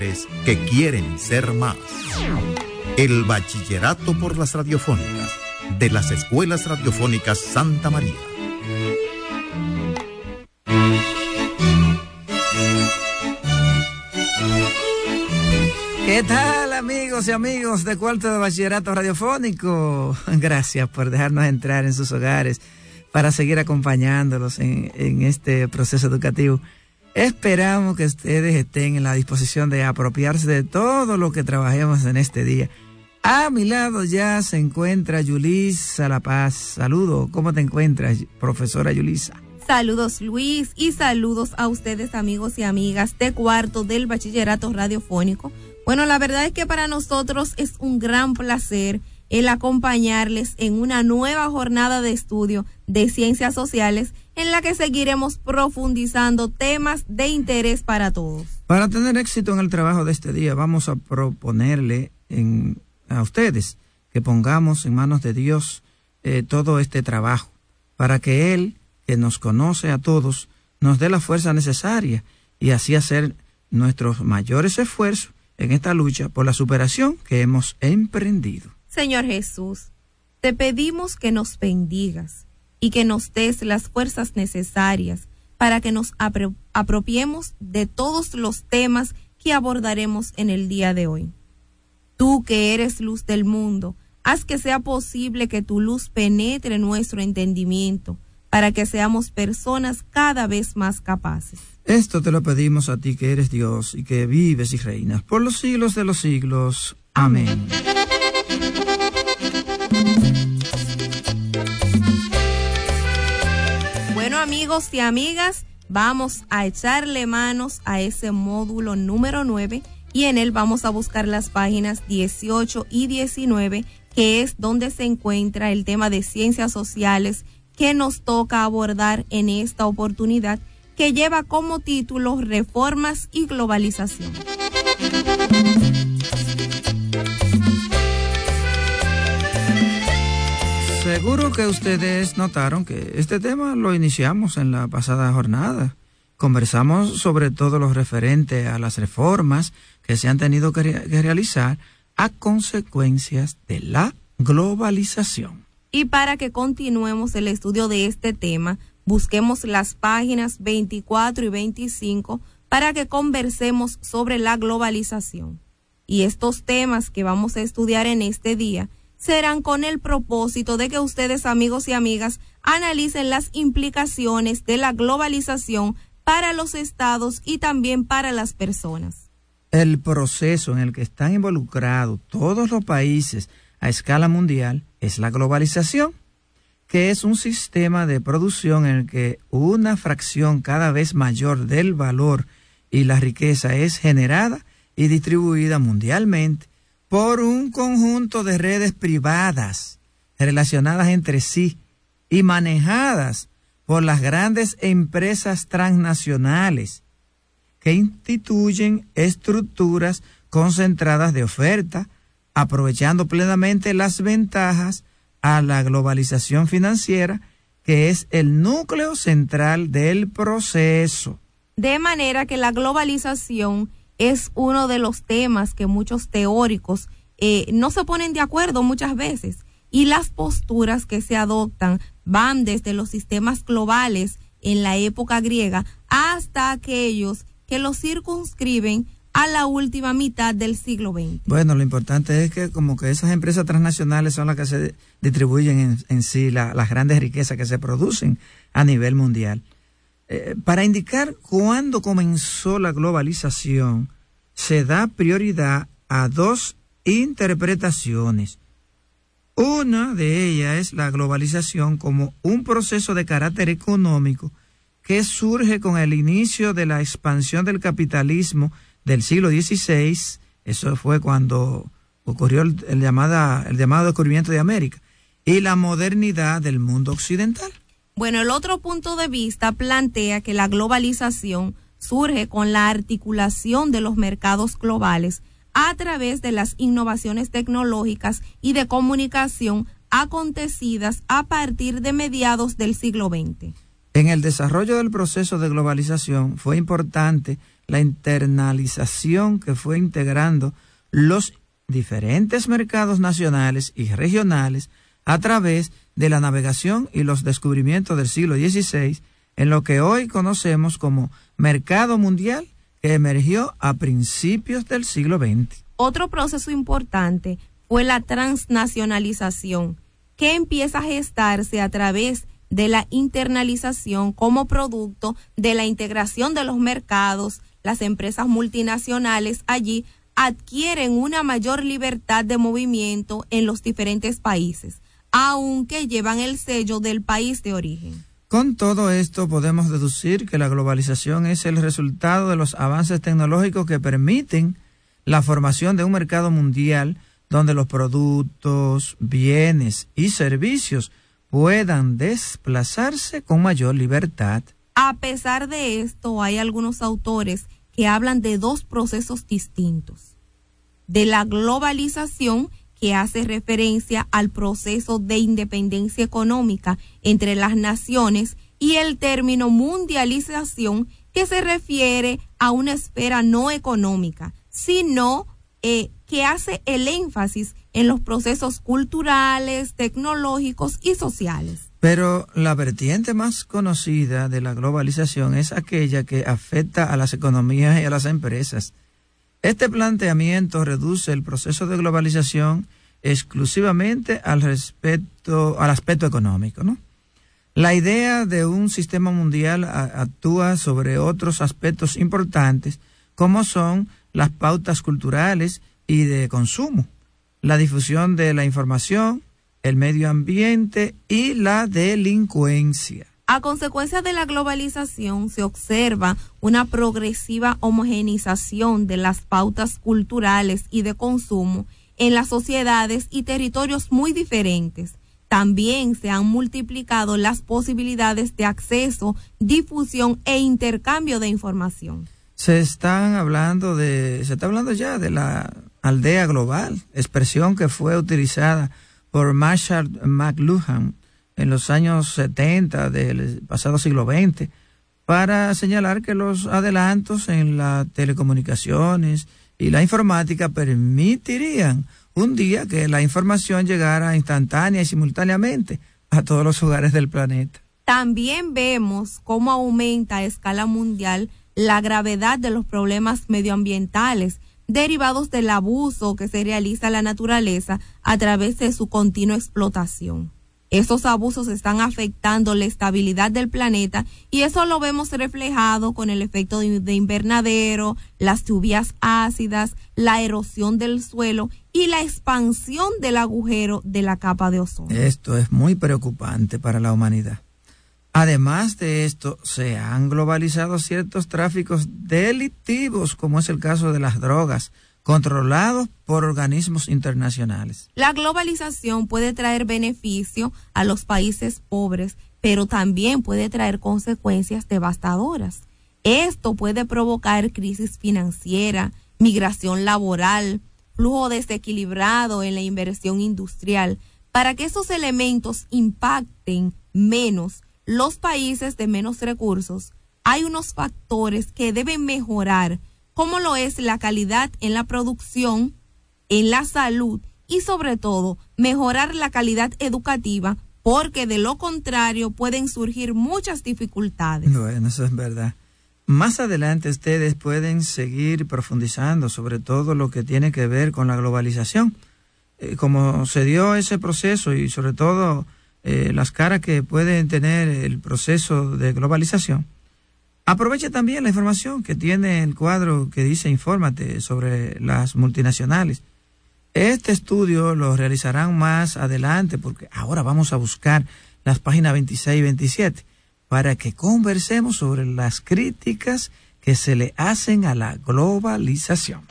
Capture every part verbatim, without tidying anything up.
que quieren ser más. El bachillerato por las radiofónicas de las escuelas radiofónicas Santa María. ¿Qué tal, amigos y amigos de Cuarto de Bachillerato Radiofónico? Gracias por dejarnos entrar en sus hogares para seguir acompañándolos en, en este proceso educativo. Esperamos que ustedes estén en la disposición de apropiarse de todo lo que trabajemos en este día. A mi lado ya se encuentra Yulisa La Paz. Saludos, ¿cómo te encuentras, profesora Yulisa? Saludos, Luis, y saludos a ustedes, amigos y amigas de Cuarto del Bachillerato Radiofónico. Bueno, la verdad es que para nosotros es un gran placer el acompañarles en una nueva jornada de estudio de ciencias sociales en la que seguiremos profundizando temas de interés para todos. Para tener éxito en el trabajo de este día, vamos a proponerle en, a ustedes que pongamos en manos de Dios eh, todo este trabajo, para que Él, que nos conoce a todos, nos dé la fuerza necesaria y así hacer nuestros mayores esfuerzos en esta lucha por la superación que hemos emprendido. Señor Jesús, te pedimos que nos bendigas y que nos des las fuerzas necesarias para que nos apro- apropiemos de todos los temas que abordaremos en el día de hoy. Tú que eres luz del mundo, haz que sea posible que tu luz penetre nuestro entendimiento para que seamos personas cada vez más capaces. Esto te lo pedimos a ti que eres Dios y que vives y reinas por los siglos de los siglos. Amén. Bueno, amigos y amigas, vamos a echarle manos a ese módulo número nueve y en él vamos a buscar las páginas dieciocho y diecinueve, que es donde se encuentra el tema de ciencias sociales que nos toca abordar en esta oportunidad, que lleva como título Reformas y Globalización. Seguro que ustedes notaron que este tema lo iniciamos en la pasada jornada. Conversamos sobre todo lo referente a las reformas que se han tenido que, re- que realizar a consecuencias de la globalización. Y para que continuemos el estudio de este tema, busquemos las páginas veinticuatro y veinticinco para que conversemos sobre la globalización. Y estos temas que vamos a estudiar en este día serán con el propósito de que ustedes, amigos y amigas, analicen las implicaciones de la globalización para los estados y también para las personas. El proceso en el que están involucrados todos los países a escala mundial es la globalización, que es un sistema de producción en el que una fracción cada vez mayor del valor y la riqueza es generada y distribuida mundialmente por un conjunto de redes privadas relacionadas entre sí y manejadas por las grandes empresas transnacionales que instituyen estructuras concentradas de oferta, aprovechando plenamente las ventajas a la globalización financiera, que es el núcleo central del proceso. De manera que la globalización es uno de los temas que muchos teóricos eh, no se ponen de acuerdo muchas veces, y las posturas que se adoptan van desde los sistemas globales en la época griega hasta aquellos que los circunscriben a la última mitad del siglo veinte. Bueno, lo importante es que como que esas empresas transnacionales son las que se distribuyen en, en sí la, las grandes riquezas que se producen a nivel mundial. Eh, para indicar cuándo comenzó la globalización, se da prioridad a dos interpretaciones. Una de ellas es la globalización como un proceso de carácter económico que surge con el inicio de la expansión del capitalismo del siglo dieciséis. Eso fue cuando ocurrió el, el, llamada, el llamado descubrimiento de América, y la modernidad del mundo occidental. Bueno, el otro punto de vista plantea que la globalización surge con la articulación de los mercados globales a través de las innovaciones tecnológicas y de comunicación acontecidas a partir de mediados del siglo veinte. En el desarrollo del proceso de globalización fue importante la internalización que fue integrando los diferentes mercados nacionales y regionales a través de la navegación y los descubrimientos del siglo dieciséis en lo que hoy conocemos como mercado mundial, que emergió a principios del siglo veinte. Otro proceso importante fue la transnacionalización, que empieza a gestarse a través de la internalización como producto de la integración de los mercados. Las empresas multinacionales allí adquieren una mayor libertad de movimiento en los diferentes países, aunque llevan el sello del país de origen. Con todo esto podemos deducir que la globalización es el resultado de los avances tecnológicos que permiten la formación de un mercado mundial donde los productos, bienes y servicios puedan desplazarse con mayor libertad. A pesar de esto, hay algunos autores que hablan de dos procesos distintos: de la globalización, que hace referencia al proceso de independencia económica entre las naciones, y el término mundialización, que se refiere a una esfera no económica, sino eh, que hace el énfasis en los procesos culturales, tecnológicos y sociales. Pero la vertiente más conocida de la globalización es aquella que afecta a las economías y a las empresas. Este planteamiento reduce el proceso de globalización exclusivamente al respecto, al aspecto económico, ¿no? La idea de un sistema mundial a, actúa sobre otros aspectos importantes, como son las pautas culturales y de consumo, la difusión de la información, el medio ambiente y la delincuencia. A consecuencia de la globalización se observa una progresiva homogenización de las pautas culturales y de consumo en las sociedades y territorios muy diferentes. También se han multiplicado las posibilidades de acceso, difusión e intercambio de información. Se están hablando de, se está hablando ya de la aldea global, expresión que fue utilizada por Marshall McLuhan en los años setenta del pasado siglo veinte, para señalar que los adelantos en las telecomunicaciones y la informática permitirían un día que la información llegara instantánea y simultáneamente a todos los lugares del planeta. También vemos cómo aumenta a escala mundial la gravedad de los problemas medioambientales derivados del abuso que se realiza a la naturaleza a través de su continua explotación. Estos abusos están afectando la estabilidad del planeta, y eso lo vemos reflejado con el efecto de invernadero, las lluvias ácidas, la erosión del suelo y la expansión del agujero de la capa de ozono. Esto es muy preocupante para la humanidad. Además de esto, se han globalizado ciertos tráficos delictivos, como es el caso de las drogas, controlados por organismos internacionales. La globalización puede traer beneficio a los países pobres, pero también puede traer consecuencias devastadoras. Esto puede provocar crisis financiera, migración laboral, flujo desequilibrado en la inversión industrial. Para que esos elementos impacten menos los países de menos recursos, hay unos factores que deben mejorar, como lo es la calidad en la producción, en la salud y sobre todo mejorar la calidad educativa, porque de lo contrario pueden surgir muchas dificultades. Bueno, eso es verdad. Más adelante ustedes pueden seguir profundizando sobre todo lo que tiene que ver con la globalización, eh, cómo se dio ese proceso y sobre todo eh, las caras que pueden tener el proceso de globalización. Aprovecha también la información que tiene el cuadro que dice Infórmate sobre las multinacionales. Este estudio lo realizarán más adelante, porque ahora vamos a buscar las páginas veintiséis y veintisiete para que conversemos sobre las críticas que se le hacen a la globalización.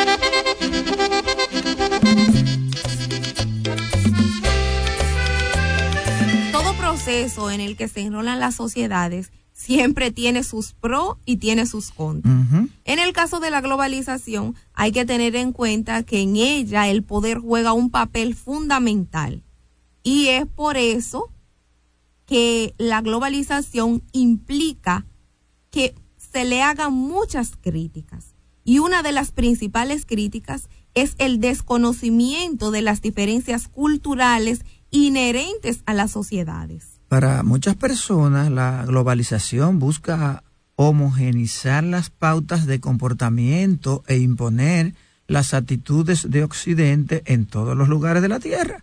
Todo proceso en el que se enrolan las sociedades siempre tiene sus pros y tiene sus contras. Uh-huh. En el caso de la globalización, hay que tener en cuenta que en ella el poder juega un papel fundamental. Y es por eso que la globalización implica que se le hagan muchas críticas. Y una de las principales críticas es el desconocimiento de las diferencias culturales inherentes a las sociedades. Para muchas personas, la globalización busca homogeneizar las pautas de comportamiento e imponer las actitudes de Occidente en todos los lugares de la Tierra.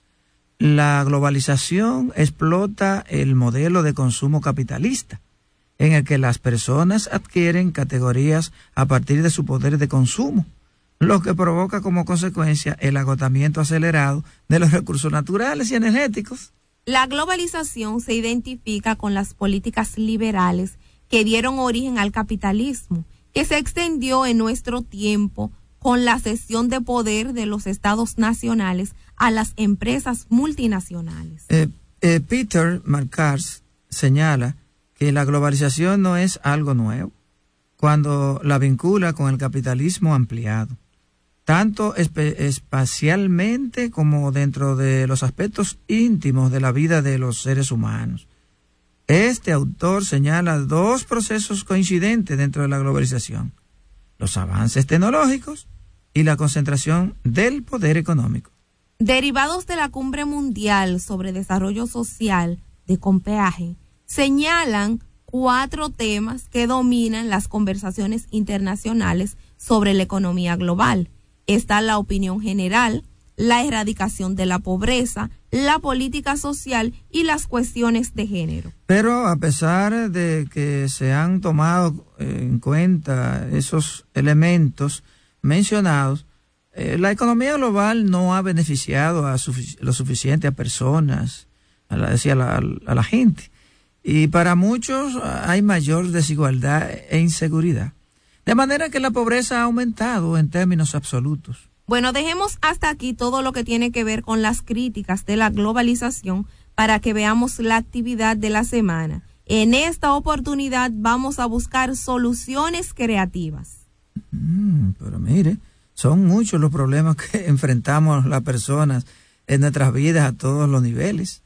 La globalización explota el modelo de consumo capitalista, en el que las personas adquieren categorías a partir de su poder de consumo, lo que provoca como consecuencia el agotamiento acelerado de los recursos naturales y energéticos. La globalización se identifica con las políticas liberales que dieron origen al capitalismo, que se extendió en nuestro tiempo con la cesión de poder de los estados nacionales a las empresas multinacionales. Eh, eh, Peter Marcars señala que la globalización no es algo nuevo cuando la vincula con el capitalismo ampliado, tanto espe- espacialmente como dentro de los aspectos íntimos de la vida de los seres humanos. Este autor señala dos procesos coincidentes dentro de la globalización: los avances tecnológicos y la concentración del poder económico. Derivados de la Cumbre Mundial sobre Desarrollo Social de Copenhague, señalan cuatro temas que dominan las conversaciones internacionales sobre la economía global. Está la opinión general, la erradicación de la pobreza, la política social y las cuestiones de género. Pero a pesar de que se han tomado en cuenta esos elementos mencionados, eh, la economía global no ha beneficiado a sufic- lo suficiente a personas, a la, decía, a la, a la gente. Y para muchos hay mayor desigualdad e inseguridad. De manera que la pobreza ha aumentado en términos absolutos. Bueno, dejemos hasta aquí todo lo que tiene que ver con las críticas de la globalización para que veamos la actividad de la semana. En esta oportunidad vamos a buscar soluciones creativas. Mm, pero mire, son muchos los problemas que enfrentamos las personas en nuestras vidas a todos los niveles: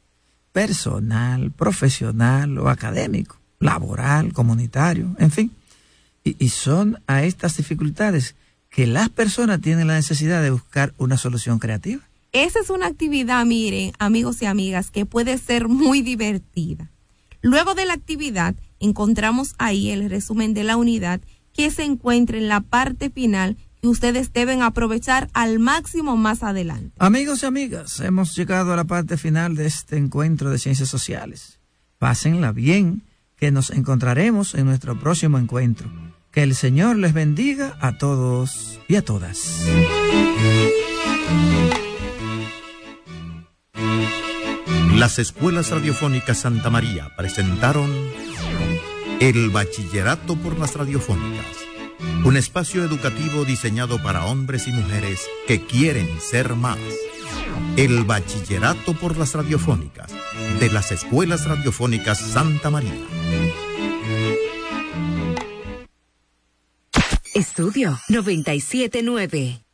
personal, profesional o académico, laboral, comunitario, en fin. Y, y son a estas dificultades que las personas tienen la necesidad de buscar una solución creativa. Esa es una actividad, miren, amigos y amigas, que puede ser muy divertida. Luego de la actividad, encontramos ahí el resumen de la unidad que se encuentra en la parte final, que ustedes deben aprovechar al máximo más adelante. Amigos y amigas, hemos llegado a la parte final de este encuentro de ciencias sociales. Pásenla bien, que nos encontraremos en nuestro próximo encuentro. Que el Señor les bendiga a todos y a todas. Las escuelas radiofónicas Santa María presentaron El Bachillerato por las Radiofónicas, un espacio educativo diseñado para hombres y mujeres que quieren ser más. El Bachillerato por las Radiofónicas, de las escuelas radiofónicas Santa María. Estudio noventa y siete nueve.